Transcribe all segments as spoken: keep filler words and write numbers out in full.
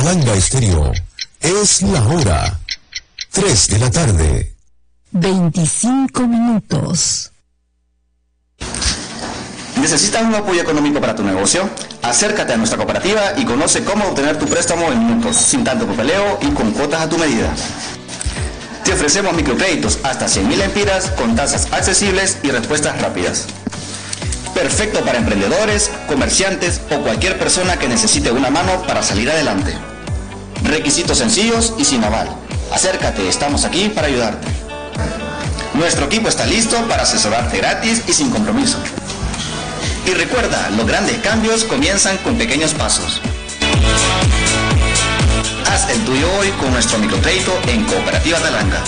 Talanga Estéreo. Es la hora. tres de la tarde. veinticinco minutos. ¿Necesitas un apoyo económico para tu negocio? Acércate a nuestra cooperativa y conoce cómo obtener tu préstamo en minutos, sin tanto papeleo y con cuotas a tu medida. Te ofrecemos microcréditos hasta cien mil empiras con tasas accesibles y respuestas rápidas. Perfecto para emprendedores, comerciantes o cualquier persona que necesite una mano para salir adelante. Requisitos sencillos y sin aval. Acércate, estamos aquí para ayudarte. Nuestro equipo está listo para asesorarte gratis y sin compromiso. Y recuerda, los grandes cambios comienzan con pequeños pasos. Haz el tuyo hoy con nuestro microcrédito en Cooperativa Talanga.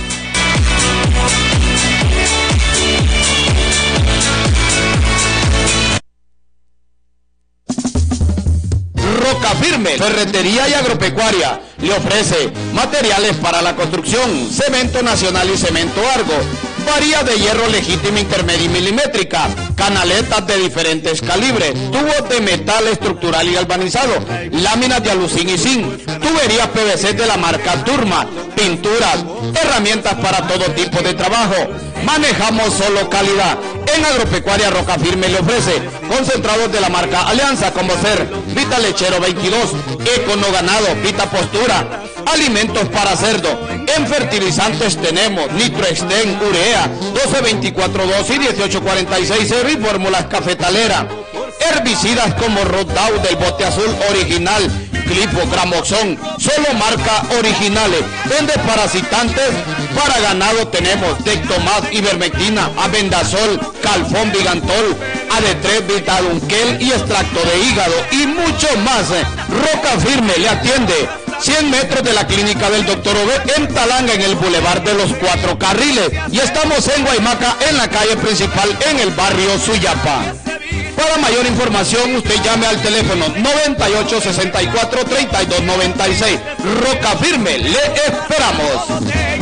Roca Firme, ferretería y agropecuaria, le ofrece materiales para la construcción, cemento nacional y cemento Argo, varillas de hierro legítima intermedia y milimétrica, canaletas de diferentes calibres, tubos de metal estructural y galvanizado, láminas de alucín y zinc, tuberías P V C de la marca Turma, pinturas, herramientas para todo tipo de trabajo. Manejamos solo calidad. En Agropecuaria Roca Firme le ofrece concentrados de la marca Alianza como ser Vita Lechero veintidós, Econo Ganado, Vita Postura, alimentos para cerdo. En fertilizantes tenemos Nitroexten, Urea, doce veinticuatro dos y dieciocho cuarenta y seis y fórmulas cafetalera. Herbicidas como Rodout del bote azul original, Clipo, Gramoxón, solo marca originales. En desparasitantes para ganado tenemos Tectomas, Ivermectina, Abendazol, Calfón, Vigantol, A D tres, Vitadunquel y extracto de hígado y mucho más. Roca Firme le atiende cien metros de la clínica del doctor Ove en Talanga, en el Boulevard de los Cuatro Carriles, y estamos en Guaymaca, en la calle principal, en el barrio Suyapa. Para mayor información, usted llame al teléfono noventa y ocho sesenta y cuatro treinta y dos noventa y seis. Roca Firme, le esperamos.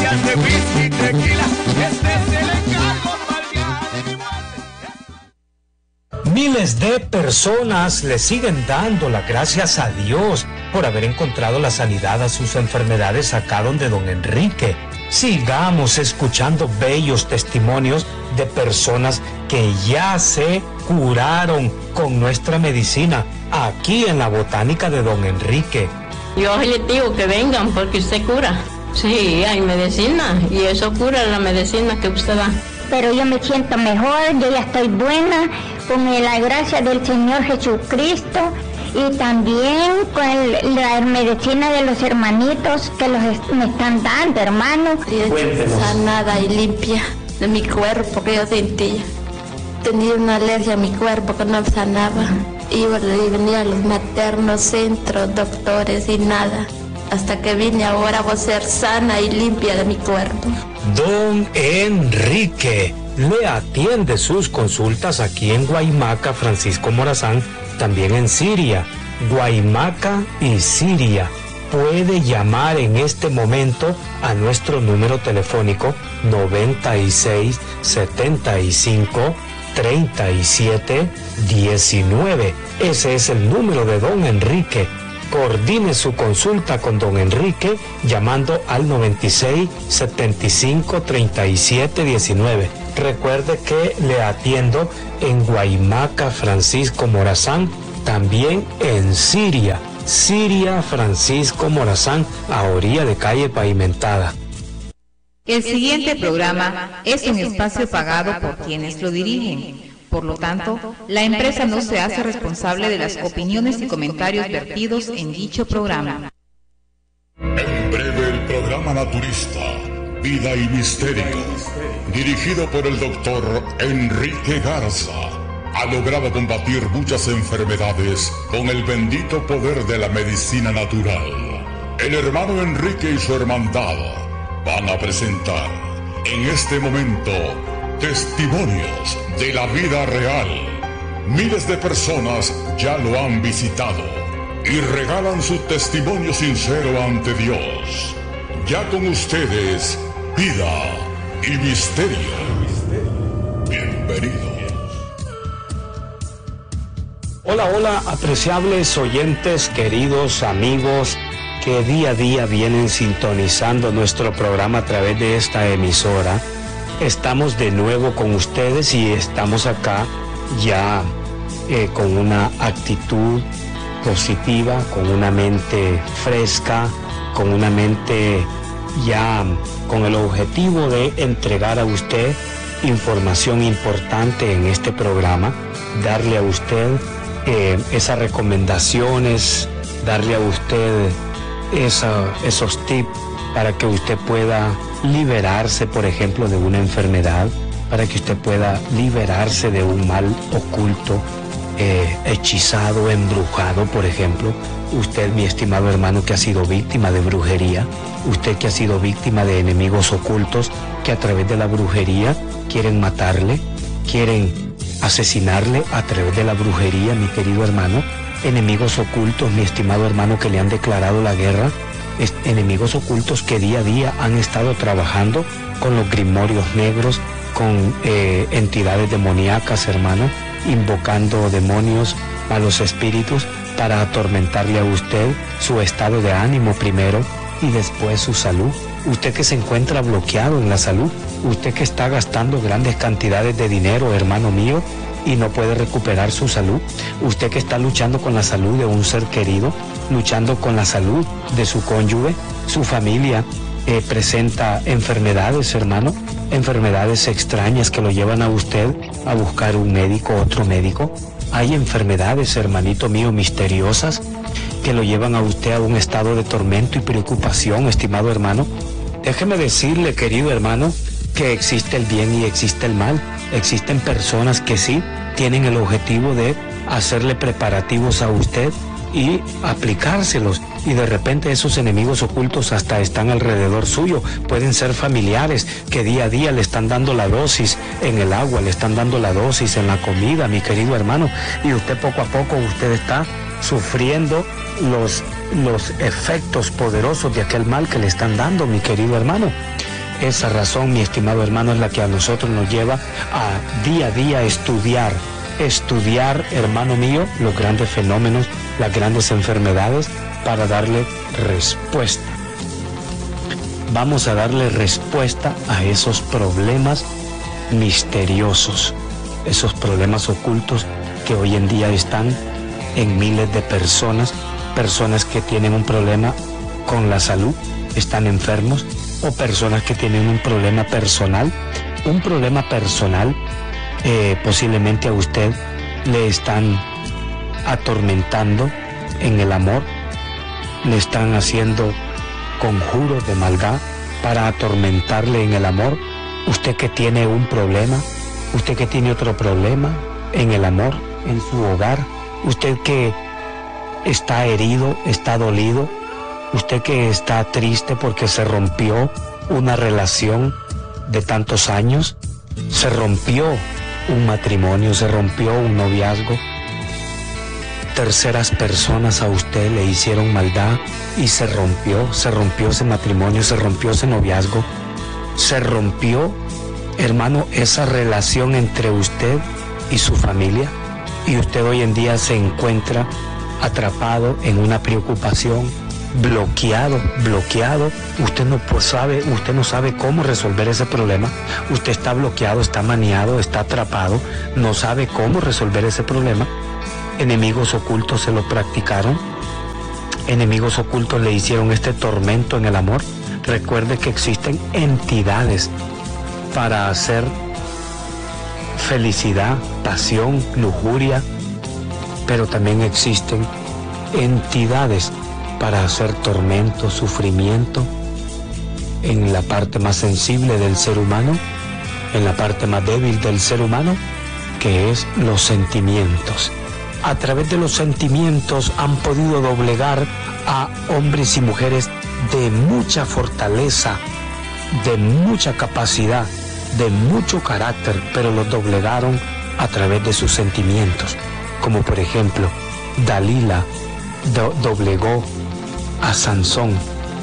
Miles de personas le siguen dando las gracias a Dios por haber encontrado la sanidad a sus enfermedades acá donde don Enrique. Sigamos escuchando bellos testimonios de personas que ya se curaron con nuestra medicina aquí en la botánica de don Enrique. Yo les digo que vengan porque usted cura. Sí, hay medicina y eso cura la medicina que usted da. Pero yo me siento mejor, yo ya estoy buena con la gracia del Señor Jesucristo y también con el, la medicina de los hermanitos que los est- me están dando, hermanos. Sanada y limpia de mi cuerpo que yo sentía. Tenía una alergia a mi cuerpo que no sanaba. Iba y venía a los maternos, centros, doctores y nada. Hasta que vine ahora voy a ser sana y limpia de mi cuerpo. Don Enrique le atiende sus consultas aquí en Guaymaca, Francisco Morazán, también en Siria, Guaymaca y Siria. Puede llamar en este momento a nuestro número telefónico noventa y seis setenta y cinco treinta y siete diecinueve. Ese es el número de don Enrique. Coordine su consulta con don Enrique llamando al noventa y seis setenta y cinco treinta y siete diecinueve. Recuerde que le atiendo en Guaymaca, Francisco Morazán, también en Siria, Siria, Francisco Morazán, a orilla de calle pavimentada. El siguiente programa es un espacio pagado por quienes lo dirigen. Por lo tanto, la empresa no se hace responsable de las opiniones y comentarios vertidos en dicho programa. En breve, el programa naturista, Vida y Misterio, dirigido por el doctor Enrique Garza, ha logrado combatir muchas enfermedades con el bendito poder de la medicina natural. El hermano Enrique y su hermandad van a presentar en este momento testimonios de la vida real. Miles de personas ya lo han visitado y regalan su testimonio sincero ante Dios. Ya con ustedes, Vida y Misterio. Bienvenidos. Hola, hola, apreciables oyentes, queridos amigos que día a día vienen sintonizando nuestro programa a través de esta emisora. Estamos de nuevo con ustedes y estamos acá ya eh, con una actitud positiva, con una mente fresca, con una mente ya con el objetivo de entregar a usted información importante en este programa, darle a usted eh, esas recomendaciones, darle a usted esa, esos tips para que usted pueda liberarse, por ejemplo, de una enfermedad, para que usted pueda liberarse de un mal oculto, eh, hechizado, embrujado, por ejemplo. Usted, mi estimado hermano, que ha sido víctima de brujería, usted que ha sido víctima de enemigos ocultos que a través de la brujería quieren matarle, quieren asesinarle a través de la brujería, mi querido hermano. Enemigos ocultos, mi estimado hermano, que le han declarado la guerra, es, enemigos ocultos que día a día han estado trabajando con los grimorios negros, con eh, entidades demoníacas, hermano, invocando demonios, malos espíritus, para atormentarle a usted su estado de ánimo primero y después su salud. Usted que se encuentra bloqueado en la salud, usted que está gastando grandes cantidades de dinero, hermano mío, y no puede recuperar su salud. Usted que está luchando con la salud de un ser querido, luchando con la salud de su cónyuge, su familia eh, presenta enfermedades, hermano, enfermedades extrañas que lo llevan a usted a buscar un médico, otro médico. Hay enfermedades, hermanito mío, misteriosas que lo llevan a usted a un estado de tormento y preocupación, estimado hermano. Déjeme decirle, querido hermano, que existe el bien y existe el mal. Existen personas que sí tienen el objetivo de hacerle preparativos a usted y aplicárselos, y de repente esos enemigos ocultos hasta están alrededor suyo. Pueden ser familiares que día a día le están dando la dosis en el agua, le están dando la dosis en la comida, mi querido hermano, y usted poco a poco usted está sufriendo los, los efectos poderosos de aquel mal que le están dando, mi querido hermano. Esa razón, mi estimado hermano, es la que a nosotros nos lleva a día a día estudiar, estudiar, hermano mío, los grandes fenómenos, las grandes enfermedades, para darle respuesta. Vamos a darle respuesta a esos problemas misteriosos, esos problemas ocultos que hoy en día están en miles de personas, personas que tienen un problema con la salud, están enfermos, o personas que tienen un problema personal, un problema personal, eh, posiblemente a usted le están atormentando en el amor, le están haciendo conjuros de maldad para atormentarle en el amor. Usted que tiene un problema, usted que tiene otro problema en el amor, en su hogar, usted que está herido, está dolido, usted que está triste porque se rompió una relación de tantos años, se rompió un matrimonio, se rompió un noviazgo, terceras personas a usted le hicieron maldad y se rompió, se rompió ese matrimonio, se rompió ese noviazgo, se rompió, hermano, esa relación entre usted y su familia, y usted hoy en día se encuentra atrapado en una preocupación, bloqueado, bloqueado, usted no sabe, usted no sabe cómo resolver ese problema, usted está bloqueado, está maniado, está atrapado, no sabe cómo resolver ese problema. Enemigos ocultos se lo practicaron, enemigos ocultos le hicieron este tormento en el amor. Recuerde que existen entidades para hacer felicidad, pasión, lujuria, pero también existen entidades para hacer tormento, sufrimiento en la parte más sensible del ser humano, en la parte más débil del ser humano, que es los sentimientos. A través de los sentimientos han podido doblegar a hombres y mujeres de mucha fortaleza, de mucha capacidad, de mucho carácter, pero los doblegaron a través de sus sentimientos. Como por ejemplo, Dalila do- doblegó a Sansón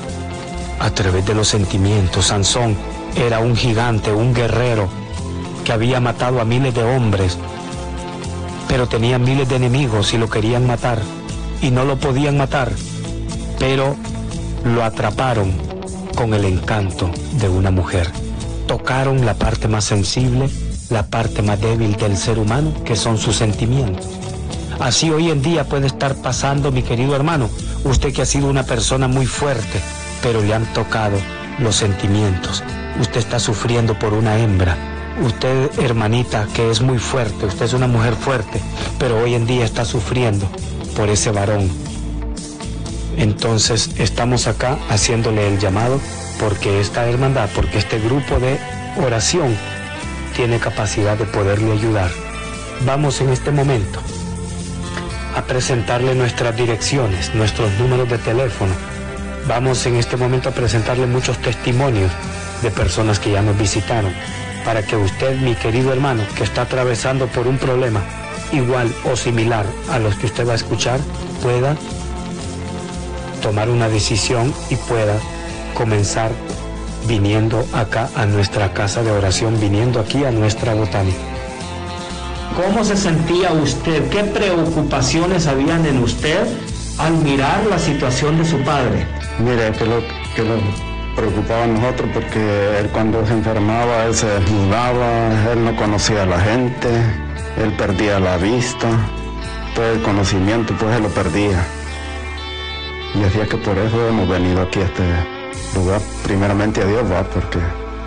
a través de los sentimientos. Sansón era un gigante, un guerrero que había matado a miles de hombres, pero tenía miles de enemigos y lo querían matar y no lo podían matar, pero lo atraparon con el encanto de una mujer. Tocaron la parte más sensible, la parte más débil del ser humano, que son sus sentimientos. Así hoy en día puede estar pasando, mi querido hermano, usted que ha sido una persona muy fuerte, pero le han tocado los sentimientos. Usted está sufriendo por una hembra. Usted, hermanita, que es muy fuerte, usted es una mujer fuerte, pero hoy en día está sufriendo por ese varón. Entonces estamos acá haciéndole el llamado porque esta hermandad, porque este grupo de oración tiene capacidad de poderle ayudar. Vamos en este momento a presentarle nuestras direcciones, nuestros números de teléfono. Vamos en este momento a presentarle muchos testimonios de personas que ya nos visitaron, para que usted, mi querido hermano, que está atravesando por un problema igual o similar a los que usted va a escuchar, pueda tomar una decisión y pueda comenzar viniendo acá a nuestra casa de oración, viniendo aquí a nuestra botánica. ¿Cómo se sentía usted? ¿Qué preocupaciones habían en usted al mirar la situación de su padre? Mire, que lo que lo preocupaba a nosotros, porque él cuando se enfermaba, él se desnudaba, él no conocía a la gente, él perdía la vista, todo el conocimiento, pues él lo perdía. Y decía que por eso hemos venido aquí a este lugar, primeramente a Dios, va, porque...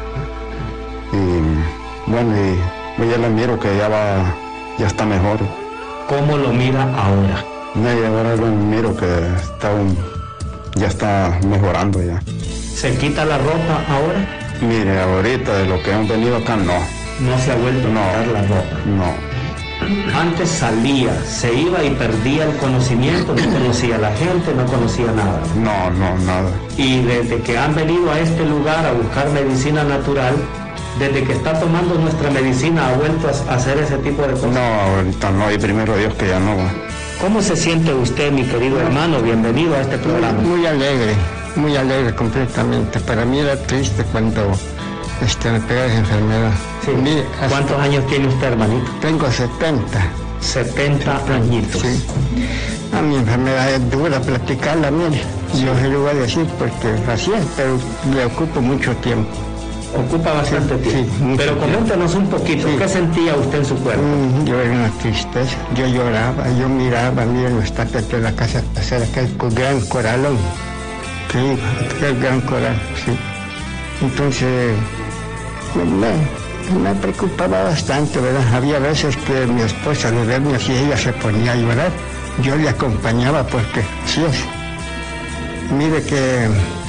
Y bueno, y yo ya le miro que ya va, ya está mejor. ¿Cómo lo mira ahora? No, y ahora lo miro que está un, ya está mejorando ya. ¿Se quita la ropa ahora? Mire, ahorita de lo que hemos venido acá, no. No se ha vuelto no, a quitar la ropa. No. Antes salía, se iba y perdía el conocimiento, no conocía a la gente, no conocía nada. No, no, nada. Y desde que han venido a este lugar a buscar medicina natural, desde que está tomando nuestra medicina, ¿ha vuelto a hacer ese tipo de cosas? No, ahorita no, y primero Dios que ya no va. ¿Cómo se siente usted, mi querido hermano? Bienvenido a este programa. Muy, muy alegre, muy alegre completamente. Para mí era triste cuando este, me pegó esa enfermedad. Sí. Mire, ¿cuántos años tiene usted, hermanito? Tengo setenta. setenta añitos. Sí. A mi enfermedad es dura platicarla, mire. Yo se lo voy a decir porque así es, pero le ocupo mucho tiempo. Ocupa bastante tiempo. Sí, pero coméntanos un poquito, sí. ¿Qué sentía usted en su cuerpo? Mm, yo era una tristeza, yo lloraba, yo miraba, miren los tapetes de la casa pasada, aquel gran coralón, sí, aquel gran coral, sí. Entonces, me, me preocupaba bastante, ¿verdad? Había veces que mi esposa al verme así, ella se ponía a llorar, yo le acompañaba porque, sí es. Mire que...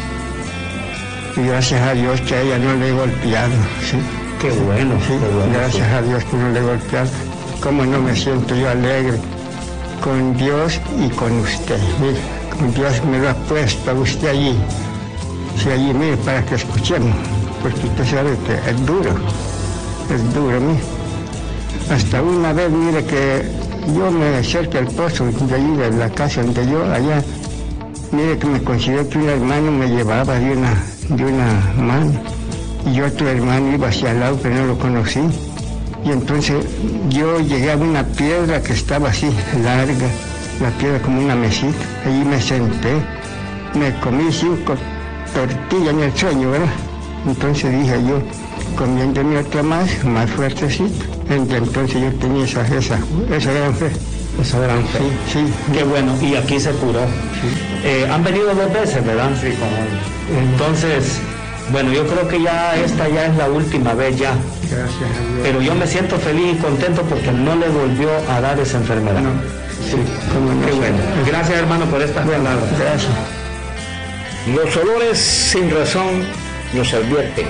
Y gracias a Dios que a ella no le he golpeado, ¿sí? Qué bueno, sí, qué bueno. Gracias sí. a Dios que no le he golpeado. Cómo no me siento yo alegre con Dios y con usted. Mire, con Dios me lo ha puesto a usted allí. Sí, allí, mire, para que escuchemos. Porque usted sabe que es duro, es duro, mire. Hasta una vez, mire, que yo me acerqué al pozo de allí, de la casa donde yo, allá. Mire que me consideré que un hermano me llevaba de una... de una mano, y otro hermano iba hacia el lado, pero no lo conocí. Y entonces yo llegué a una piedra que estaba así, larga, la piedra como una mesita. Allí me senté, me comí cinco tortillas en el sueño, ¿verdad? Entonces dije yo, comiéndome otra más, más fuertecita. Entonces yo tenía esa, esa, esa gran fe. Esa gran fe. Sí, sí. Qué bueno, y aquí se curó. Sí. Eh, han venido dos veces, ¿verdad? Sí, como... Entonces, bueno, yo creo que ya esta ya es la última vez ya. Gracias a Dios. Pero yo me siento feliz y contento porque no le volvió a dar esa enfermedad. No. Sí, como no. Qué bueno. Gracias, hermano, por estas bueno, palabras. Gracias. Los olores sin razón nos advierten.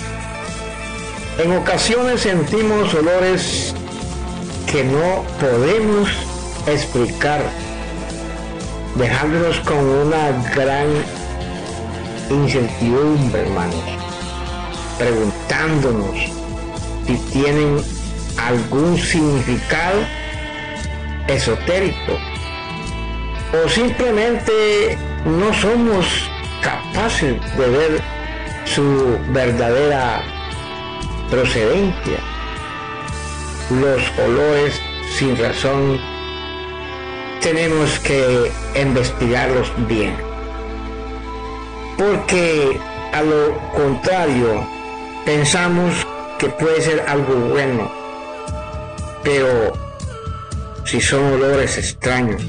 En ocasiones sentimos olores que no podemos explicar, dejándonos con una gran incertidumbre, hermanos, preguntándonos si tienen algún significado esotérico o simplemente no somos capaces de ver su verdadera procedencia. Los olores sin razón tenemos que investigarlos bien. porque a lo contrario pensamos que puede ser algo bueno, pero si son olores extraños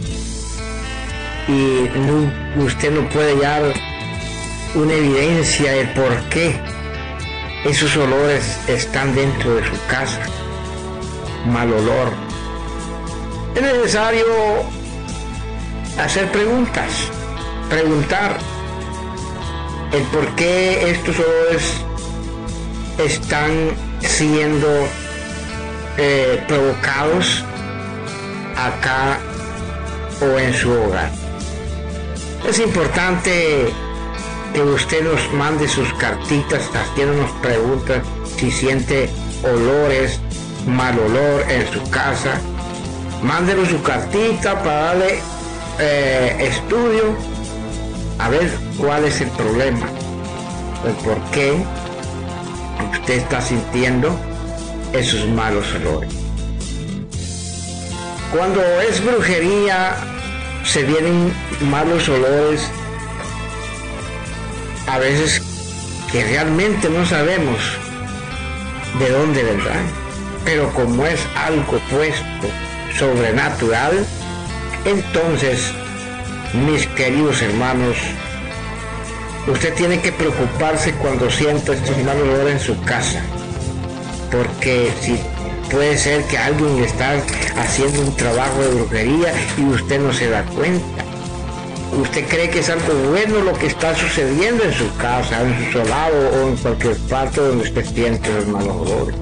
y no, usted no puede dar una evidencia de por qué esos olores están dentro de su casa, mal olor, es necesario hacer preguntas, preguntar el por qué estos olores están siendo eh, provocados acá o en su hogar. Es importante que usted nos mande sus cartitas haciéndonos preguntas si siente olores, mal olor en su casa. Mándenos su cartita para darle eh, estudio a ver cuál es el problema, el por qué usted está sintiendo esos malos olores. Cuando es brujería, se vienen malos olores, a veces que realmente no sabemos de dónde vendrán, pero como es algo puesto sobrenatural, entonces, mis queridos hermanos, usted tiene que preocuparse cuando sienta estos malos olores en su casa, porque si puede ser que alguien está haciendo un trabajo de brujería y usted no se da cuenta. Usted cree que es algo bueno lo que está sucediendo en su casa, en su solado o en cualquier parte donde usted siente los malos olores.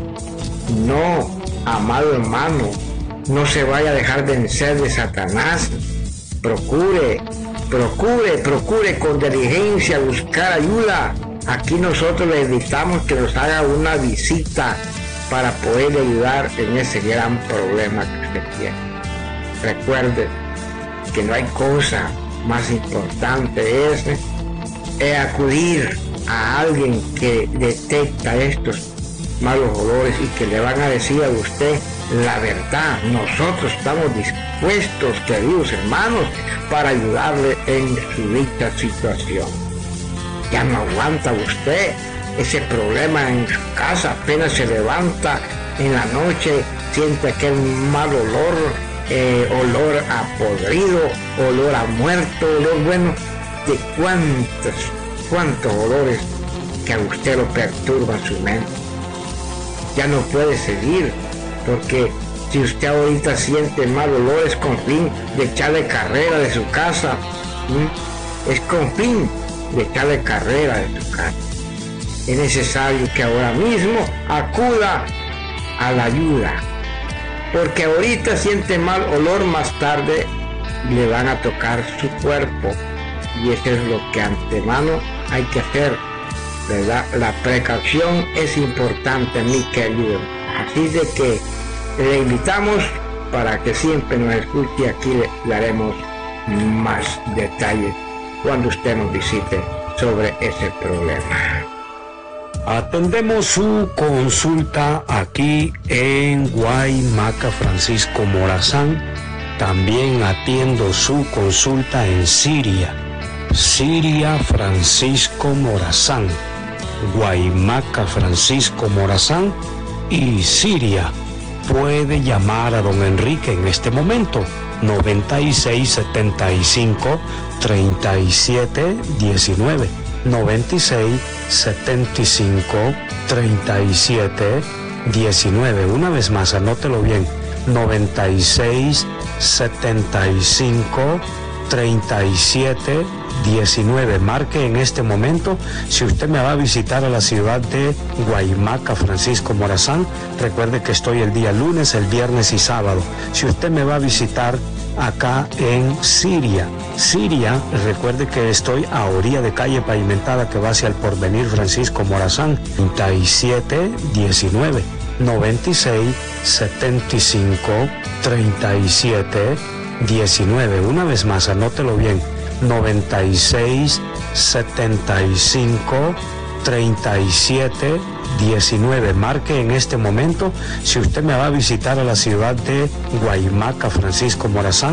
No, amado hermano, no se vaya a dejar vencer de Satanás. Procure, procure, procure con diligencia buscar ayuda. Aquí nosotros le invitamos que nos haga una visita para poder ayudar en ese gran problema que usted tiene. Recuerde que no hay cosa más importante es, es acudir a alguien que detecta estos malos olores y que le van a decir a usted la verdad. Nosotros estamos dispuestos, queridos hermanos, para ayudarle en su dicha situación. Ya no aguanta usted ese problema en su casa, apenas se levanta en la noche, siente aquel mal olor, eh, olor a podrido, olor a muerto, olor bueno, de cuántos, cuántos olores que a usted lo perturban su mente. Ya no puede seguir, porque si usted ahorita siente mal olor es con fin de echarle carrera de su casa, ¿sí? Es con fin de echarle carrera de su casa. Es necesario que ahora mismo acuda a la ayuda, porque ahorita siente mal olor, más tarde le van a tocar su cuerpo, y eso es lo que antemano hay que hacer, ¿verdad? La precaución es importante, mi querido. Así de que le invitamos para que siempre nos escuche. Aquí le daremos más detalles cuando usted nos visite sobre ese problema. Atendemos su consulta aquí en Guaymaca Francisco Morazán. También atiendo su consulta en Siria. Siria Francisco Morazán. Guaymaca Francisco Morazán y Siria. Puede llamar a don Enrique en este momento. noventa y seis setenta y cinco treinta y siete diecinueve. noventa y seis setenta y cinco treinta y siete diecinueve. Una vez más, anótelo bien. noventa y seis setenta y cinco treinta y siete diecinueve. Marque en este momento si usted me va a visitar a la ciudad de Guaymaca Francisco Morazán. Recuerde que estoy el día lunes, el viernes y sábado. Si usted me va a visitar acá en Siria, Siria, recuerde que estoy a orilla de calle pavimentada que va hacia el Porvenir Francisco Morazán. treinta y siete diecinueve. noventa y seis setenta y cinco treinta y siete diecinueve. Una vez más, anótelo bien. noventa y seis setenta y cinco treinta y siete diecinueve. Marque en este momento si usted me va a visitar a la ciudad de Guaymaca Francisco Morazán.